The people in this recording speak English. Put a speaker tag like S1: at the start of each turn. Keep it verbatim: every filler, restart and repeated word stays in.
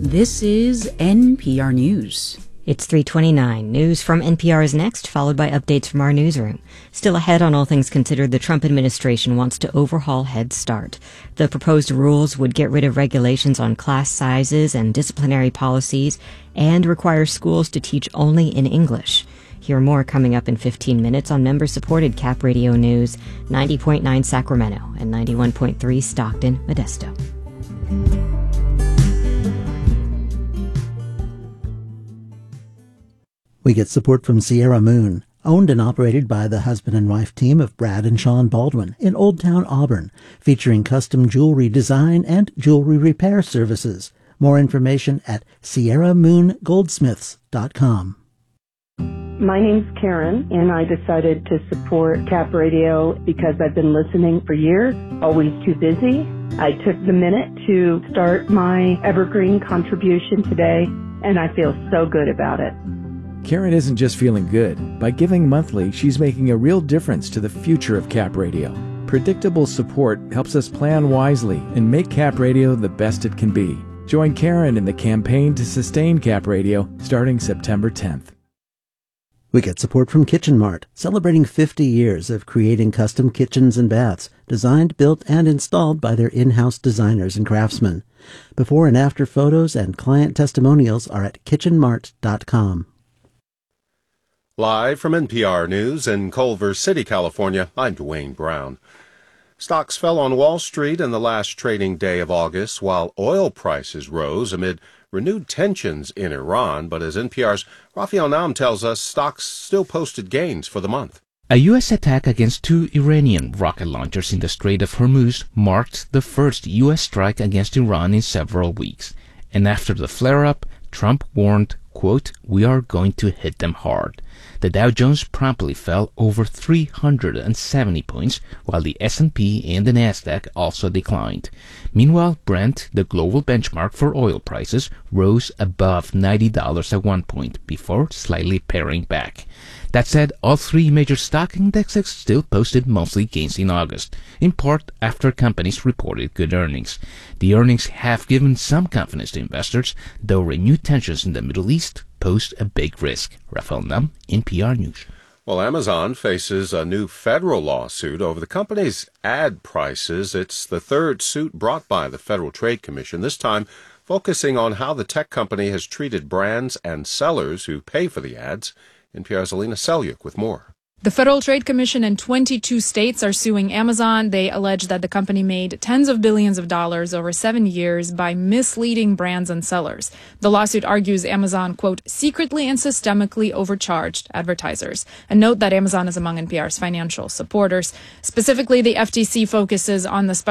S1: This is N P R News.
S2: It's three twenty-nine. News from N P R is next, followed by updates from our newsroom. Still ahead on all things considered, the Trump administration wants to overhaul Head Start. The proposed rules would get rid of regulations on class sizes and disciplinary policies and require schools to teach only in English. Hear more coming up in fifteen minutes on member-supported Cap Radio News, ninety point nine Sacramento and ninety-one point three Stockton, Modesto.
S3: We get support from Sierra Moon, owned and operated by the husband and wife team of Brad and Sean Baldwin in Old Town Auburn, featuring custom jewelry design and jewelry repair services. More information at sierra moon goldsmiths dot com.
S4: My name's Karen, and I decided to support Cap Radio because I've been listening for years, always too busy. I took the minute to start my evergreen contribution today, and I feel so good about it.
S5: Karen isn't just feeling good. By giving monthly, she's making a real difference to the future of Cap Radio. Predictable support helps us plan wisely and make Cap Radio the best it can be. Join Karen in the campaign to sustain Cap Radio starting September tenth.
S3: We get support from Kitchen Mart, celebrating fifty years of creating custom kitchens and baths, designed, built, and installed by their in-house designers and craftsmen. Before and after photos and client testimonials are at kitchen mart dot com.
S6: Live from N P R News in Culver City, California, I'm Dwayne Brown. Stocks fell on Wall Street in the last trading day of August, while oil prices rose amid renewed tensions in Iran. But as N P R's Raphael Naum tells us, stocks still posted gains for the month.
S7: A U S attack against two Iranian rocket launchers in the Strait of Hormuz marked the first U S strike against Iran in several weeks. And after the flare-up, Trump warned, quote, "We are going to hit them hard." The Dow Jones promptly fell over three hundred seventy points, while the S and P and the Nasdaq also declined. Meanwhile, Brent, the global benchmark for oil prices, rose above ninety dollars at one point before slightly paring back. That said, all three major stock indexes still posted monthly gains in August, in part after companies reported good earnings. The earnings have given some confidence to investors, though renewed tensions in the Middle East pose a big risk. Raphael Naum, N P R News.
S6: Well, Amazon faces a new federal lawsuit over the company's ad prices. It's the third suit brought by the Federal Trade Commission, this time focusing on how the tech company has treated brands and sellers who pay for the ads. N P R's Alina Selyuk with more.
S8: The Federal Trade Commission in twenty-two states are suing Amazon. They allege that the company made tens of billions of dollars over seven years by misleading brands and sellers. The lawsuit argues Amazon, quote, secretly and systemically overcharged advertisers. And note that Amazon is among N P R's financial supporters. Specifically, the F T C focuses on the